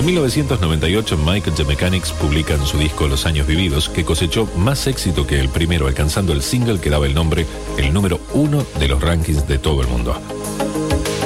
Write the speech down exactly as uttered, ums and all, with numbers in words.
En mil novecientos noventa y ocho, Mike and the Mechanics publican su disco Los Años Vividos, que cosechó más éxito que el primero, alcanzando el single que daba el nombre, el número uno de los rankings de todo el mundo.